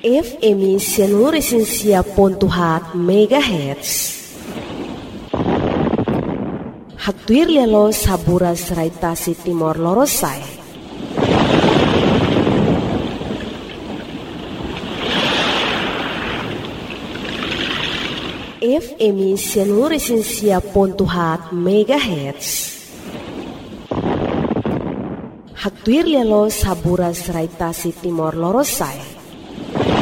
FM Sianuresinsia.hat MHz. Hatuir lelo saburas raitasi Timor Lorosai. FM Sianuresinsia.hat MHz. Hatuir lelo saburas raitasi Timor Lorosai.